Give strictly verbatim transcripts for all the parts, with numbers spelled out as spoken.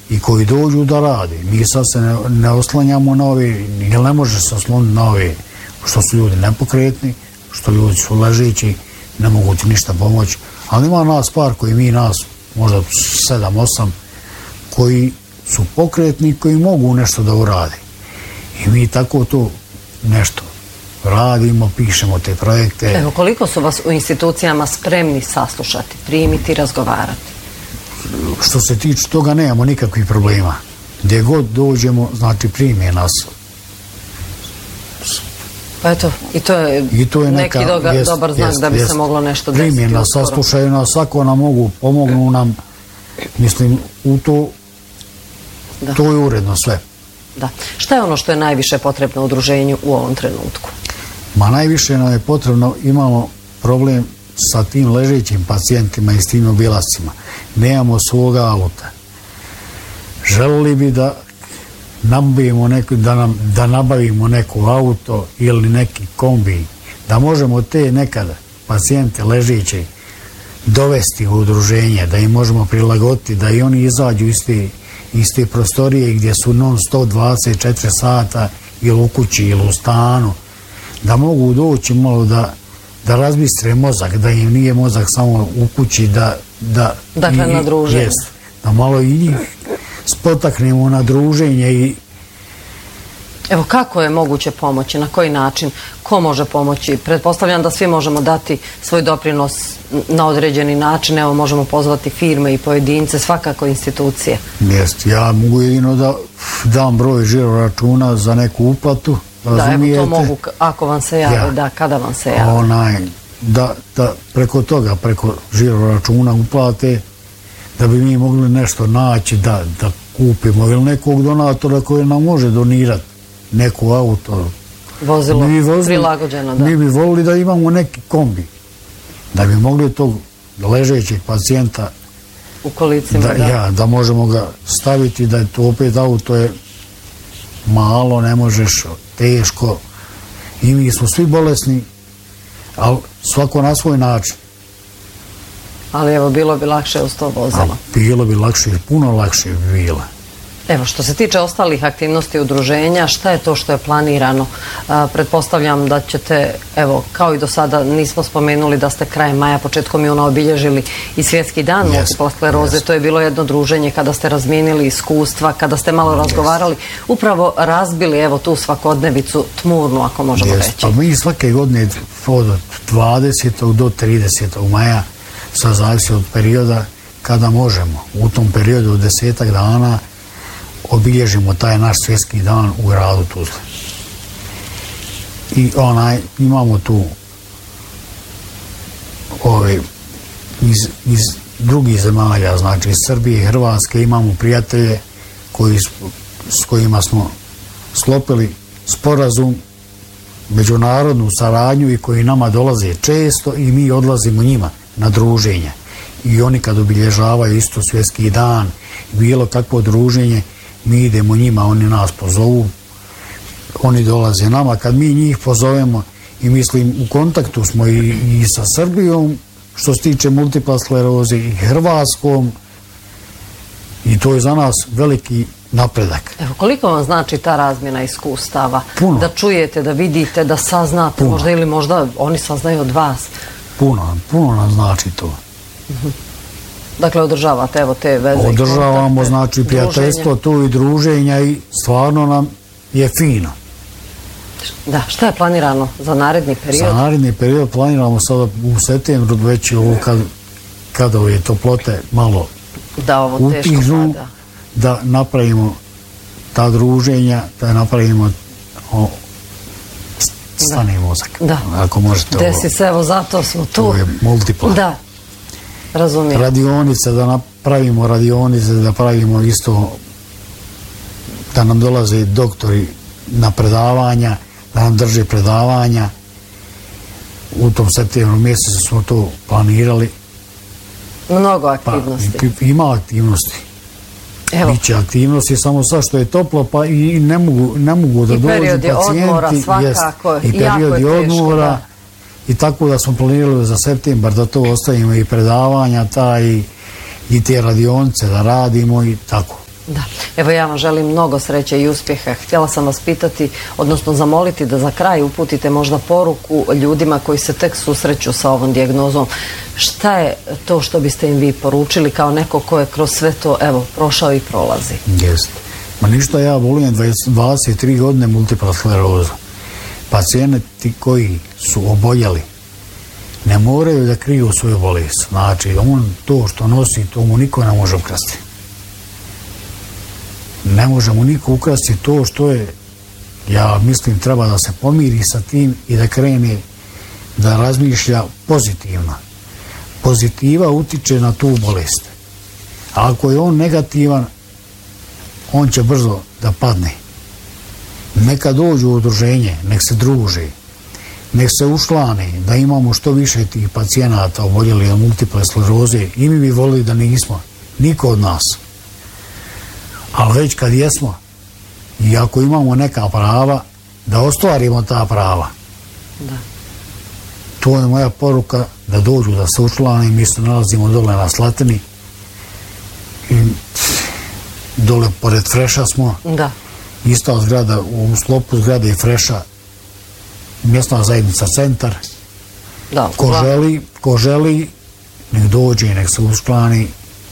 i koji dođu da rade. Mi sad se ne, ne oslanjamo na ove, jer ne može se osloniti na ove što su ljudi nepokretni, što ljudi su ležeći, ne mogu ti ništa pomoći. Ali ima nas par koji mi nas, možda sedam, osam, koji su pokretni, koji mogu nešto da urade. I mi tako to nešto radimo, pišemo te projekte. Evo, koliko su vas u institucijama spremni saslušati, primiti, razgovarati? Što se tiče toga, nemamo nikakvih problema. Gdje god dođemo, znači prime nas. Pa eto, i to je, I to je neki neka, doga, jest, dobar znak jest, da bi jest. se moglo nešto desiti. Prime nas, uskoro. saslušaju nas, ako nam mogu, pomognu nam, mislim, u to, Da. to je uredno sve. Da. Šta je ono što je najviše potrebno udruženju u ovom trenutku? Ma najviše nam je potrebno, imamo problem sa tim ležećim pacijentima i s tim obilascima. Nemamo svoga auta. Želili bi da nabavimo neko, da, nam, da nabavimo neko auto ili neki kombi, da možemo te nekada pacijente ležeće dovesti u udruženje, da im možemo prilagoditi, da i oni izađu iz te, iz te prostorije gdje su non stop dvadeset četiri sata ili u kući ili u stanu, da mogu doći malo da, da razbistre mozak, da im nije mozak samo u kući, da, da, Dakle, i, na druženje. Jest, da malo i njih spotaknemo na druženje i Evo, kako je moguće pomoći, na koji način, ko može pomoći? Pretpostavljam da svi možemo dati svoj doprinos na određeni način, evo možemo pozvati firme i pojedince, svakako institucije. Jest, ja mogu jedino da dam broj žiro računa za neku uplatu, razumijete? Da, evo to mogu, ako vam se jave, Ja. da, kada vam se jave. Onaj, da, da preko toga, preko žiro računa uplate, da bi mi mogli nešto naći, da, da kupimo ili nekog donatora koji nam može donirati neko auto. Vozilo Mi bi vozili- prilagođeno, da. Mi bi volili da imamo neki kombi, da bi mogli tog ležećeg pacijenta U kolicima, da, da. ja, da možemo ga staviti, da je to opet auto je malo, ne možeš, teško. I mi smo svi bolesni, ali svako na svoj način. Ali evo, bilo bi lakše uz to A vozilo. bilo bi lakše, puno lakše bi bilo. Evo, što se tiče ostalih aktivnosti udruženja, šta je to što je planirano? A, pretpostavljam da ćete, evo, kao i do sada nismo spomenuli da ste krajem maja, početkom juna obilježili i Svjetski dan Yes, multiple skleroze. yes. To je bilo jedno druženje kada ste razmijenili iskustva, kada ste malo razgovarali, upravo razbili, evo, tu svakodnevicu tmurnu, ako možemo Jest, reći. pa mi svake godine od dvadesetog do tridesetog maja, sad zavisi od perioda kada možemo. U tom periodu od desetak dana obilježimo taj naš svjetski dan u gradu Tuzli. I onaj, imamo tu ove, iz, iz drugih zemalja, znači iz Srbije i Hrvatske, imamo prijatelje koji, s kojima smo sklopili sporazum, međunarodnu saradnju i koji nama dolaze često i mi odlazimo njima na druženje. I oni kad obilježavaju isto svjetski dan, bilo kakvo druženje, mi idemo njima, oni nas pozovu, oni dolaze nama, kad mi njih pozovemo i mislim u kontaktu smo i, i sa Srbijom što se tiče multiple skleroze i Hrvatskom i to je za nas veliki napredak. Evo, koliko vam znači ta razmjena iskustava? Puno. Da čujete, da vidite, da saznate, Puno. možda ili možda oni saznaju od vas. Puno, puno nam znači to. Dakle, održavate evo te veze i Održavamo, kontakte, znači, prijateljstvo druženja. tu i druženja i stvarno nam je fino. Da, šta je planirano za naredni period? Za naredni period planiramo sada u septembru, već ovo kad, kada ove toplote malo Da, ovo teško utihnu, pada. da napravimo ta druženja, da napravimo o, stani mozak. Da. Ako možete ovo. Desi se, evo, zato smo tu. To je multipla. Da, razumijem. Radionice, da napravimo radionice, da pravimo isto, da nam dolaze doktori na predavanja, da nam drže predavanja. U tom septembru mjesecu smo to planirali. Mnogo Pa, aktivnosti. ima aktivnosti. Evo, Biće aktivnosti, samo sad što je toplo, pa i ne mogu, ne mogu da I dođu periodi pacijenti. odmora jest, svakako, i jako je periodi teško, odmora. da. I tako da smo planirali za septembar da to ostavimo i predavanja, ta i, i te radionice da radimo i tako. Da. Evo ja vam želim mnogo sreće i uspjeha. Htjela sam vas pitati, odnosno zamoliti da za kraj uputite možda poruku ljudima koji se tek susreću sa ovom dijagnozom. Šta je to što biste im vi poručili kao neko ko je kroz sve to evo prošao i prolazi? Jeste. Ma ništa, ja volim dvadeset tri godine multipla skleroza. Pacijenti koji su oboljeli ne moraju da kriju svoju bolest. Znači, on to što nosi, to mu niko ne može ukrasti. Ne može mu niko ukrasti to što je, ja mislim, treba da se pomiri sa tim i da krene da razmišlja pozitivno. Pozitiva utiče na tu bolest. A ako je on negativan, on će brzo da padne. Neka dođu u udruženje, nek se druže, nek se ušlane, da imamo što više tih pacijenata oboljeli od multiple skleroze. I mi bi volili da nismo, niko od nas. Ali već kad jesmo, i ako imamo neka prava, da ostvarimo ta prava. Da. To je moja poruka, da dođu, da se učlane. Mi se nalazimo dole na Slatini. I dole pored Freša smo. Da. Ista zgrada, u sklopu zgrade je Freša, mjesna zajednica Centar. Da, ko da. želi, ko želi, nek dođe, nek se učlani.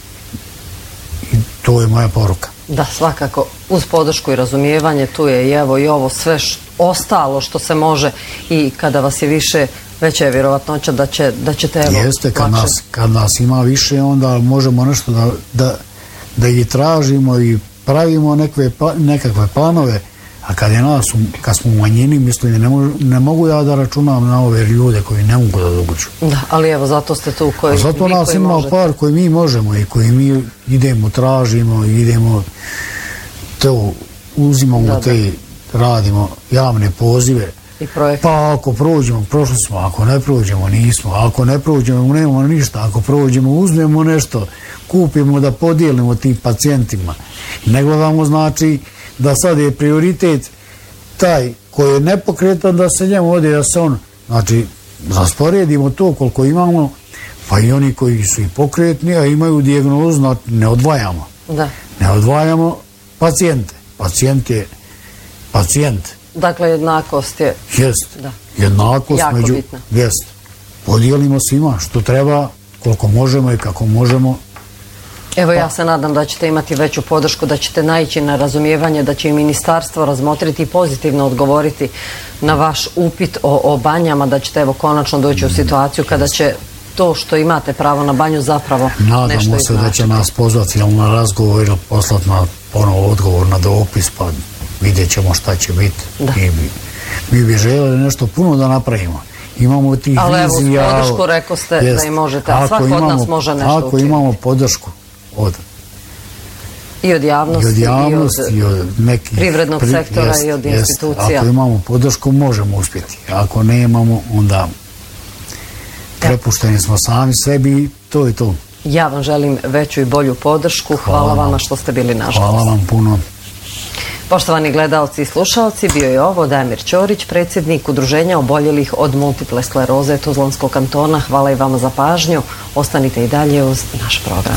I to je moja poruka. Da, svakako, uz podršku i razumijevanje, tu je i evo i ovo sve š, ostalo što se može i kada vas je više, veća je vjerovatnoća da, će, da ćete evo... Jeste, kad nas, kad nas ima više, onda možemo nešto da, da, da i tražimo i pravimo nekve, nekakve planove, a kad je nas, kad smo u manjini, mislim, ne, mogu, ne mogu ja da računam na ove ljude koji ne mogu da doguću. Da, ali evo, zato ste tu koji, zato vi nas koji ima možete. Par koji mi možemo i koji mi idemo, tražimo, idemo, to uzimamo, da, te, da. radimo javne pozive. I projekte. Pa ako prođemo, prošli smo, ako ne prođemo, nismo. Ako ne prođemo, nemamo ništa. Ako prođemo, uzmemo nešto, kupimo da podijelimo tim pacijentima. Ne gledamo, znači, da sad je prioritet taj koji je nepokretan, da se njemu ode, da se on, znači, rasporedimo to koliko imamo, pa i oni koji su i pokretni, a imaju dijagnozu, znači, ne odvajamo. Da. Ne odvajamo pacijente. Pacijent je pacijent. Dakle, jednakost je... Jest. Da. Jednakost jako među... bitna. Jest. Podijelimo svima što treba, koliko možemo i kako možemo. Evo, ja se nadam da ćete imati veću podršku, da ćete naići na razumijevanje, da će i ministarstvo razmotriti i pozitivno odgovoriti na vaš upit o, o banjama, da ćete evo konačno doći u situaciju kada će to što imate pravo na banju zapravo Nadamo nešto se iznačiti. da će nas pozvati ili na razgovor ili poslati na ponovo odgovor na dopis, pa vidjet ćemo šta će biti. Mi bi, mi bi željeli nešto puno da napravimo. Imamo tih ali evo, uz vizija, podršku rekao ste jest, da i možete, a svako imamo, od nas može nešto ako učiniti. imamo podršku od I od javnosti, i od, javnosti, i od, od nekih privrednog pri, sektora jest, i od institucija. Jest. Ako imamo podršku, možemo uspjeti. Ako ne imamo, onda prepušteni smo sami sebi, to je to. Ja vam želim veću i bolju podršku. Hvala, Hvala vam što ste bili naš gost. Hvala vam puno. Poštovani gledalci i slušalci, bio je ovo Damir Ćorić, predsjednik Udruženja oboljelih od multiple skleroze Tuzlanskog kantona. Hvala i vama za pažnju. Ostanite i dalje uz naš program.